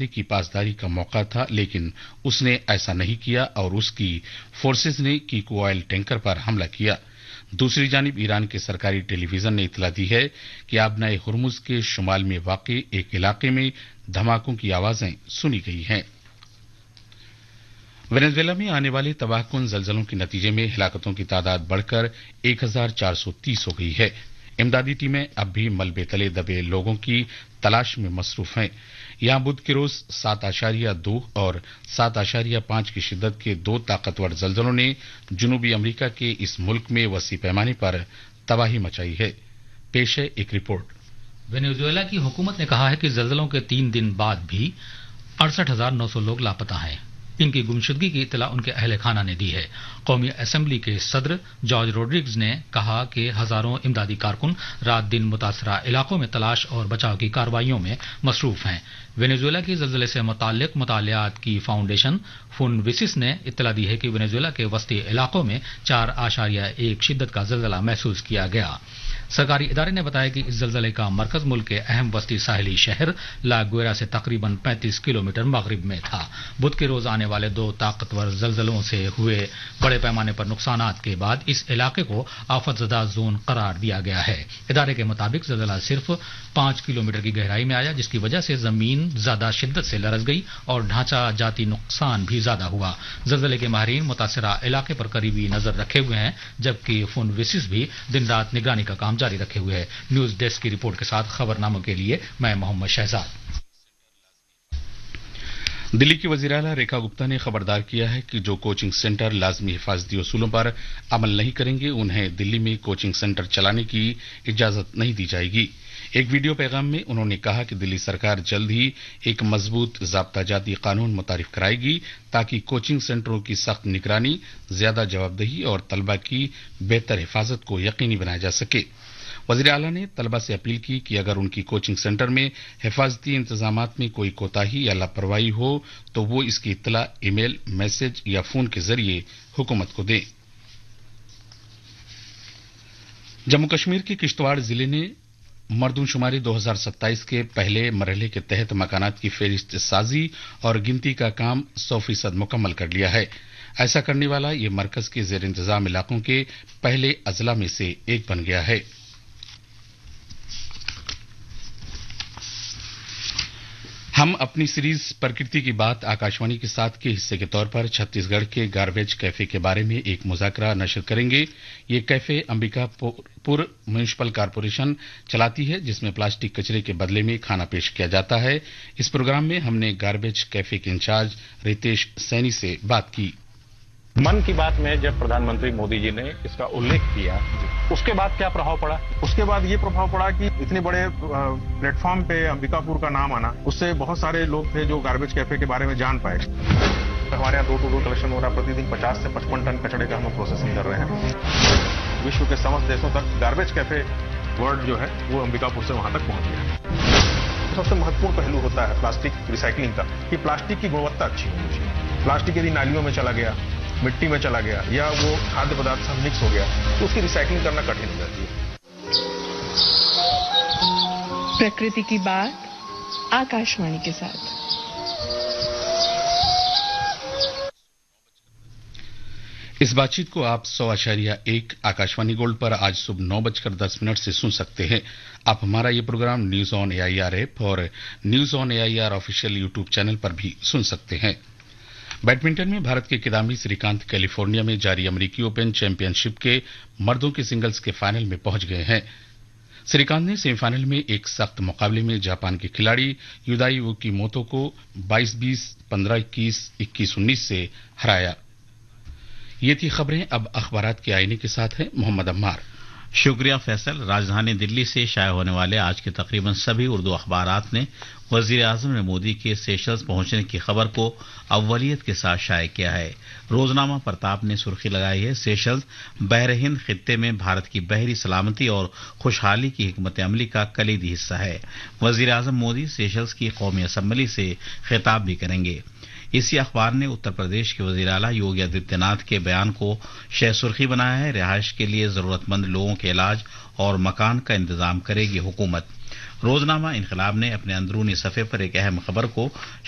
معاہدے کی پاسداری کا موقع تھا، لیکن اس نے ایسا نہیں کیا اور اس کی فورسز نے کیکو آئل ٹینکر پر حملہ کیا۔ دوسری جانب ایران کے سرکاری ٹیلی ویژن نے اطلاع دی ہے کہ آبنائے ہرمز کے شمال میں واقع ایک علاقے میں دھماکوں کی آوازیں سنی گئی ہیں۔ وینزویلا میں آنے والے تباہ کن زلزلوں کے نتیجے میں ہلاکتوں کی تعداد بڑھ کر 1430 ہو گئی ہے۔ امدادی ٹیمیں اب بھی ملبے تلے دبے لوگوں کی تلاش میں مصروف ہیں۔ یہاں بدھ کے روز 7.2 اور 7.5 کی شدت کے 2 طاقتور زلزلوں نے جنوبی امریکہ کے اس ملک میں وسیع پیمانے پر تباہی مچائی ہے۔ پیش ہے ایک رپورٹ۔ وینزویلا کی حکومت نے کہا ہے کہ زلزلوں کے 3 دن بعد بھی 68,900 لوگ لاپتہ ہیں۔ ان کی گمشدگی کی اطلاع ان کے اہل خانہ نے دی ہے۔ قومی اسمبلی کے صدر جارج روڈریگز نے کہا کہ ہزاروں امدادی کارکن رات دن متاثرہ علاقوں میں تلاش اور بچاؤ کی کارروائیوں میں مصروف ہیں۔ وینزویلا کی زلزلے سے متعلق مطالعات کی فاؤنڈیشن فونویسس نے اطلاع دی ہے کہ وینزویلا کے وسطی علاقوں میں 4.1 شدت کا زلزلہ محسوس کیا گیا۔ سرکاری ادارے نے بتایا کہ اس زلزلے کا مرکز ملک کے اہم وسطی ساحلی شہر لا گویرا سے تقریباً 35 کلومیٹر مغرب میں تھا۔ بدھ کے روز آنے والے 2 طاقتور زلزلوں سے ہوئے بڑے پیمانے پر نقصانات کے بعد اس علاقے کو آفت زدہ زون قرار دیا گیا ہے۔ ادارے کے مطابق زلزلہ صرف 5 کلومیٹر کی گہرائی میں آیا، جس کی وجہ سے زمین زیادہ شدت سے لرز گئی اور ڈھانچہ جاتی نقصان بھی زیادہ ہوا۔ زلزلے کے ماہرین متاثرہ علاقے پر قریبی نظر رکھے ہوئے ہیں، جبکہ فونویسس بھی دن رات نگرانی کا کام جاری رکھے ہوئے ہے۔ نیوز ڈیسک کی رپورٹ کے ساتھ خبرناموں کے لیے میں محمد شہزاد۔ دلی کی وزیر اعلیٰ ریکھا گپتا نے خبردار کیا ہے کہ جو کوچنگ سینٹر لازمی حفاظتی اصولوں پر عمل نہیں کریں گے انہیں دلی میں کوچنگ سینٹر چلانے کی اجازت نہیں دی جائے گی۔ ایک ویڈیو پیغام میں انہوں نے کہا کہ دلی سرکار جلد ہی ایک مضبوط ضابطہ جاتی قانون متعارف کرائے گی تاکہ کوچنگ سینٹروں کی سخت نگرانی، زیادہ جوابدہی اور طلبہ کی بہتر حفاظت کو یقینی بنایا جا سکے۔ وزیر اعلیٰ نے طلبہ سے اپیل کی کہ اگر ان کی کوچنگ سینٹر میں حفاظتی انتظامات میں کوئی کوتاہی یا لاپرواہی ہو تو وہ اس کی اطلاع ای میل، میسج یا فون کے ذریعے حکومت کو دیں۔ جموں کشمیر کے کشتواڑ ضلع نے مردم شماری 2027 کے پہلے مرحلے کے تحت مکانات کی فہرست سازی اور گنتی کا کام 100% مکمل کر لیا ہے۔ ایسا کرنے والا یہ مرکز کے زیر انتظام علاقوں کے پہلے اضلاع میں سے ایک بن گیا ہے۔ ہم اپنی سیریز پرکرتی کی بات آکاشوانی کے ساتھ کے حصے کے طور پر چھتیس گڑھ کے گاربیج کیفے کے بارے میں ایک مذاکرہ نشر کریں گے۔ یہ کیفے امبیکا پور میونسپل کارپوریشن چلاتی ہے، جس میں پلاسٹک کچرے کے بدلے میں کھانا پیش کیا جاتا ہے۔ اس پروگرام میں ہم نے گاربیج کیفے کے انچارج ریتیش سینی سے بات کی۔ من کی بات میں جب پردھان منتری مودی جی نے اس کا الیکھ کیا، اس کے بعد کیا پربھاؤ پڑا؟ اس کے بعد یہ پربھاؤ پڑا کہ اتنے بڑے پلیٹ فارم پہ امبیکا پور کا نام آنا، اس سے بہت سارے لوگ تھے جو گاربیج کیفے کے بارے میں جان پائے۔ ہمارے یہاں ڈور ٹو ڈور کلیکشن ہو رہا ہے، پرتی دن 50 سے 55 ٹن کچڑے کا ہم پروسیسنگ کر رہے ہیں۔ وشو کے سمست دیشوں تک گاربیج کیفے ورڈ جو ہے وہ امبیکا پور سے وہاں تک پہنچ گیا ہے۔ سب سے مہتوپورن پہلو ہوتا ہے پلاسٹک ریسائکلنگ کا، کہ پلاسٹک کی گنوتا اچھی ہونی چاہیے۔ پلاسٹک یدی نالیوں میں چلا گیا، مٹی میں چلا گیا یا وہ کھادیہ پدارتھ سے مکس ہو گیا تو اس کی ریسائکلنگ کرنا کٹھن ہو جاتی ہے۔ प्रकृति की बात आकाशवाणी के साथ। اس بات چیت کو آپ 100.1 آکاشوانی گولڈ پر آج صبح 9:10 سے سن سکتے ہیں۔ آپ ہمارا یہ programme news on AIR app اور news on AIR official YouTube channel پر بھی سن سکتے ہیں۔ بیڈمنٹن میں بھارت کے کدامبی سری کانت کیلیفورنیا میں جاری امریکی اوپن چیمپئن شپ کے مردوں کے سنگلز کے فائنل میں پہنچ گئے ہیں۔ سری کانت نے سیمی فائنل میں ایک سخت مقابلے میں جاپان کے کھلاڑی یودائی اوکیموتو کو 22-20، 15-21، 21-19 سے ہرایا۔ یہ تھی خبریں، اب اخبارات کے آئینے کے ساتھ ہیں محمد عمار۔ شکریہ فیصل۔ راجدھانی دلی سے شائع ہونے والے آج کے تقریباً سبھی اردو اخبارات نے وزیر اعظم نے مودی کے سیشلز پہنچنے کی خبر کو اولیت کے ساتھ شائع کیا ہے۔ روزنامہ پرتاپ نے سرخی لگائی ہے، سیشلز بحر ہند خطے میں بھارت کی بحری سلامتی اور خوشحالی کی حکمت عملی کا کلیدی حصہ ہے۔ وزیر اعظم مودی سیشلز کی قومی اسمبلی سے خطاب بھی کریں گے۔ اسی اخبار نے اتر پردیش کے وزیر اعلیٰ یوگی آدتیہ ناتھ کے بیان کو شہ سرخی بنایا ہے، رہائش کے لیے ضرورت مند لوگوں کے علاج اور مکان کا انتظام کرے گی حکومت۔ روزنامہ انقلاب نے اپنے اندرونی صفحے پر ایک اہم خبر کو